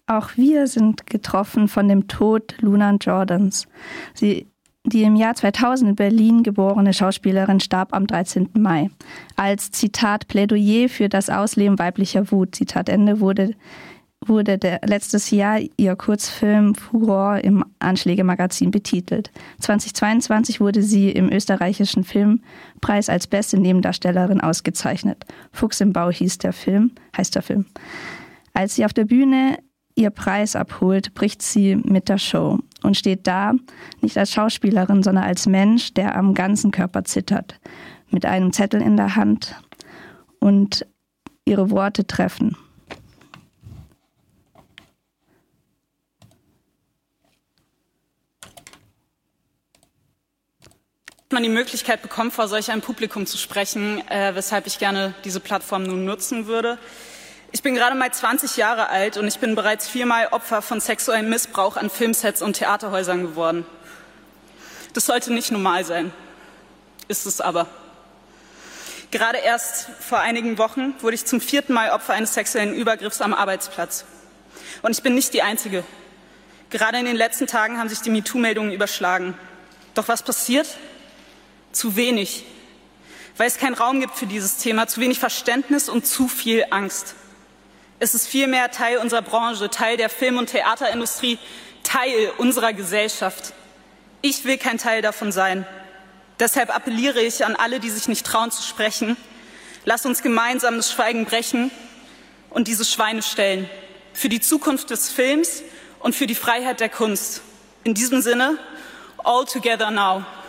Auch wir sind getroffen von dem Tod Luna Jordans. Die im Jahr 2000 in Berlin geborene Schauspielerin starb am 13. Mai. Als, Zitat, Plädoyer für das Ausleben weiblicher Wut, Zitat Ende, wurde letztes Jahr ihr Kurzfilm Furor im Anschläge-Magazin betitelt. 2022 wurde sie im österreichischen Filmpreis als beste Nebendarstellerin ausgezeichnet. Fuchs im Bau heißt der Film. Als sie auf der Bühne ihr Preis abholt, bricht sie mit der Show und steht da, nicht als Schauspielerin, sondern als Mensch, der am ganzen Körper zittert, mit einem Zettel in der Hand, und ihre Worte treffen. Man die Möglichkeit bekommt, vor solch einem Publikum zu sprechen, weshalb ich gerne diese Plattform nun nutzen würde. Ich bin gerade mal 20 Jahre alt und ich bin bereits 4-mal Opfer von sexuellem Missbrauch an Filmsets und Theaterhäusern geworden. Das sollte nicht normal sein, ist es aber. Gerade erst vor einigen Wochen wurde ich zum 4. Mal Opfer eines sexuellen Übergriffs am Arbeitsplatz. Und ich bin nicht die Einzige. Gerade in den letzten Tagen haben sich die MeToo-Meldungen überschlagen. Doch was passiert? Zu wenig. Weil es keinen Raum gibt für dieses Thema, zu wenig Verständnis und zu viel Angst. Es ist vielmehr Teil unserer Branche, Teil der Film- und Theaterindustrie, Teil unserer Gesellschaft. Ich will kein Teil davon sein. Deshalb appelliere ich an alle, die sich nicht trauen zu sprechen. Lasst uns gemeinsam das Schweigen brechen und diese Schweine stellen. Für die Zukunft des Films und für die Freiheit der Kunst. In diesem Sinne, all together now.